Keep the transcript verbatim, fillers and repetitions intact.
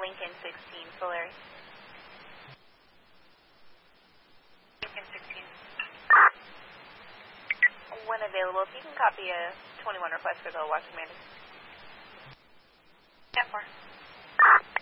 Lincoln sixteen, Solaris. Lincoln sixteen. When available, if you can copy a twenty-one request for the watch commander. ten four.